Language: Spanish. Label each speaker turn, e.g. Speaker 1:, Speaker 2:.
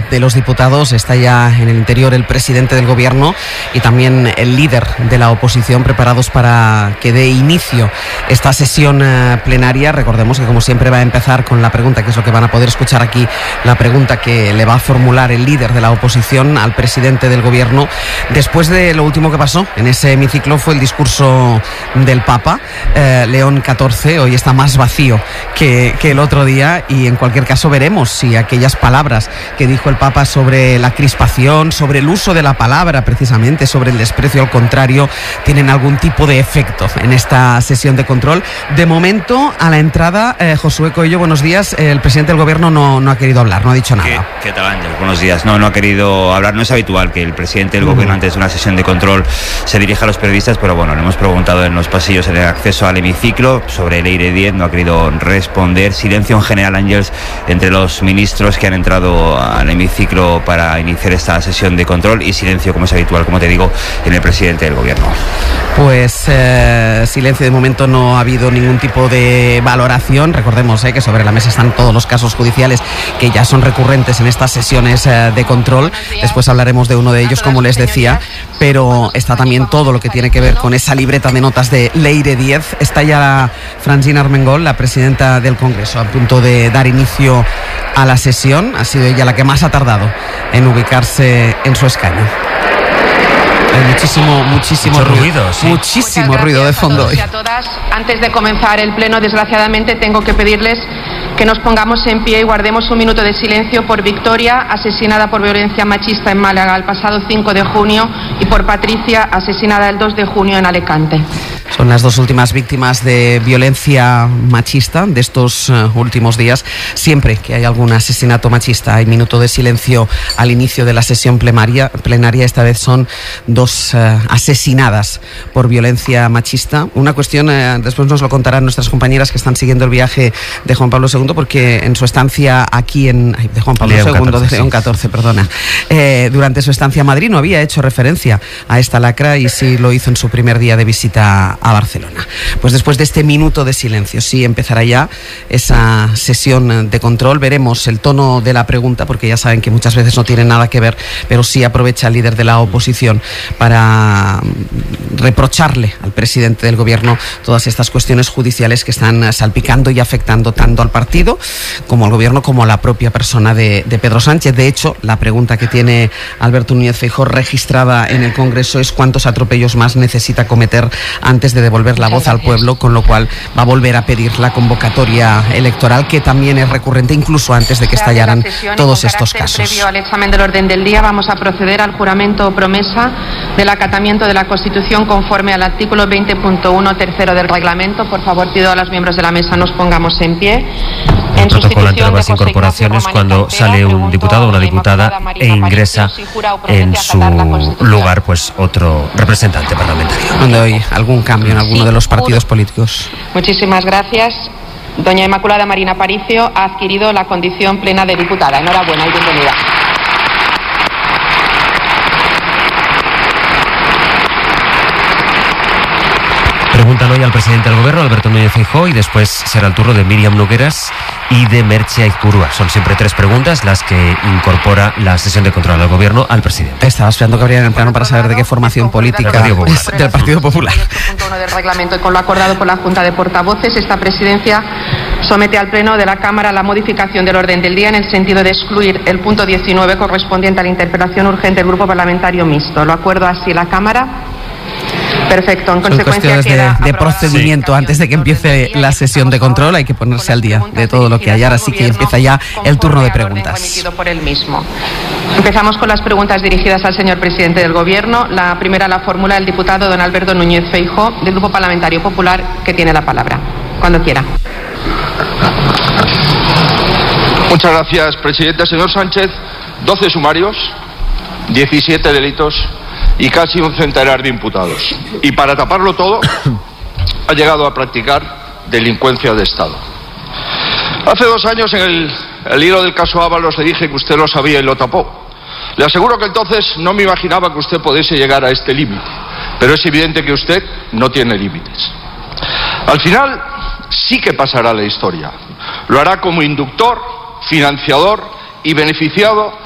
Speaker 1: de los Diputados. Está ya en el interior el presidente del Gobierno y también el líder de la oposición, preparados para que dé inicio esta sesión plenaria. Recordemos que, como siempre, va a empezar con la pregunta, que es lo que van a poder escuchar aquí, la pregunta que le va a formular el líder de la oposición al presidente del Gobierno. Después de lo último que pasó en ese hemiciclo fue el discurso del Papa. León XIV hoy está más vacío que el otro día, y en cualquier caso veremos si aquellas palabras que dijo el Papa sobre la crispación, sobre el uso de la palabra, precisamente sobre el desprecio al contrario, tienen algún tipo de efecto en esta sesión de control. De momento, a la entrada, Josué Coello, buenos días. El presidente del Gobierno no ha querido hablar, no ha dicho nada.
Speaker 2: ¿Qué tal, Ángel? Buenos días. No ha querido hablar. No es habitual que el presidente del Gobierno, antes de una sesión de control, se dirija a los periodistas, pero bueno, le hemos preguntado en los pasillos, en el acceso al hemiciclo, sobre el Eire 10, no ha querido responder. Silencio en general, Ángels, entre los ministros que han entrado al hemiciclo para iniciar esta sesión de control, y silencio, como es habitual, como te digo, en el presidente del Gobierno.
Speaker 1: Pues silencio. De momento no ha habido ningún tipo de valoración. Recordemos que sobre la mesa están todos los casos judiciales que ya son recurrentes en estas sesiones de control. Después hablaremos de uno de ellos, como les decía, pero está también todo lo que tiene que ver con esa libreta de notas de Leire 10. Está ya Francina Armengol, la presidenta del Congreso, a punto de dar inicio a la sesión. Ha sido ella la que más ha tardado en ubicarse en su escaño. Hay muchísimo ruido, sí. Muchísimo ruido de fondo hoy.
Speaker 3: A todas, antes de comenzar el pleno, desgraciadamente tengo que pedirles que nos pongamos en pie y guardemos un minuto de silencio por Victoria, asesinada por violencia machista en Málaga el pasado 5 de junio, y por Patricia, asesinada el 2 de junio en Alicante.
Speaker 1: Son las dos últimas víctimas de violencia machista de estos últimos días. Siempre que hay algún asesinato machista hay minuto de silencio al inicio de la sesión plenaria. Esta vez son dos asesinadas por violencia machista. Una cuestión, después nos lo contarán nuestras compañeras que están siguiendo el viaje de Juan Pablo II, porque en su estancia aquí de Juan Pablo II, de León XIV, perdona, durante su estancia en Madrid no había hecho referencia a esta lacra, y sí lo hizo en su primer día de visita a Barcelona. Pues después de este minuto de silencio sí empezará ya esa sesión de control. Veremos el tono de la pregunta, porque ya saben que muchas veces no tiene nada que ver, pero sí aprovecha el líder de la oposición para reprocharle al presidente del Gobierno todas estas cuestiones judiciales que están salpicando y afectando tanto al partido como al Gobierno, como a la propia persona de Pedro Sánchez. De hecho, la pregunta que tiene Alberto Núñez Feijóo registrada en el Congreso es cuántos atropellos más necesita cometer antes de devolver la voz al pueblo, con lo cual va a volver a pedir la convocatoria electoral, que también es recurrente incluso antes de que estallaran todos estos casos.
Speaker 3: Previo al examen del orden del día, vamos a proceder al juramento o promesa del acatamiento de la Constitución conforme al artículo 20.1 tercero del reglamento. Por favor, pido a los miembros de la mesa nos pongamos en pie.
Speaker 4: El protocolo ante nuevas incorporaciones, cuando sale un diputado o una diputada e ingresa en su lugar pues otro representante parlamentario.
Speaker 1: Cuando hay algún cambio en alguno de los partidos políticos.
Speaker 3: Muchísimas gracias. Doña Inmaculada Marina Aparicio ha adquirido la condición plena de diputada. Enhorabuena y bienvenida.
Speaker 4: Preguntan hoy al presidente del Gobierno, Alberto Núñez Feijóo, y después será el turno de Míriam Nogueras y de Merche Aizpurúa. Son siempre tres preguntas las que incorpora la sesión de control del Gobierno al presidente.
Speaker 1: Estaba esperando que abrieran el plano para saber de qué formación política es del Partido Popular.
Speaker 3: Punto 1 del reglamento, y con lo acordado por la Junta de Portavoces, esta presidencia somete al Pleno de la Cámara la modificación del orden del día en el sentido de excluir el punto 19 correspondiente a la interpelación urgente del Grupo Parlamentario Mixto. ¿Lo acuerdo así la Cámara? Perfecto. En consecuencia,
Speaker 1: son cuestiones de procedimiento. Sí. Antes de que empiece la sesión de control hay que ponerse al día de todo lo que hay. Ahora sí que empieza ya el turno de preguntas.
Speaker 3: Por él mismo. Empezamos con las preguntas dirigidas al señor presidente del Gobierno. La primera la formula el diputado don Alberto Núñez Feijóo, del Grupo Parlamentario Popular, que tiene la palabra. Cuando quiera.
Speaker 5: Muchas gracias, presidente. Señor Sánchez, 12 sumarios, 17 delitos y casi un centenar de imputados. Y para taparlo todo, ha llegado a practicar delincuencia de Estado. Hace 2 años, en el hilo del caso Ábalos, le dije que usted lo sabía y lo tapó. Le aseguro que entonces no me imaginaba que usted pudiese llegar a este límite, pero es evidente que usted no tiene límites. Al final, sí que pasará a la historia. Lo hará como inductor, financiador y beneficiado